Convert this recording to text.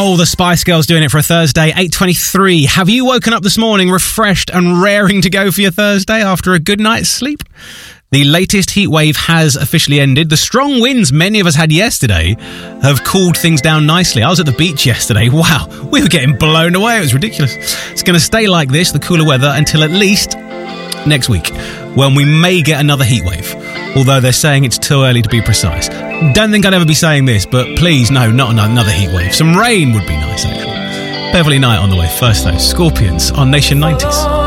Oh, the Spice Girls doing it for a Thursday, 8:23. Have you woken up this morning refreshed and raring to go for your Thursday after a good night's sleep? The latest heatwave has officially ended. The strong winds many of us had yesterday have cooled things down nicely. I was at the beach yesterday. Wow, we were getting blown away. It was ridiculous. It's going to stay like this, the cooler weather, until at least next week, when we may get another heatwave. Although they're saying it's too early to be precise. Don't think I'd ever be saying this, but please, no, not another heatwave. Some rain would be nice, actually. Beverly Knight on the way. First, though, Scorpions on Nation 90s.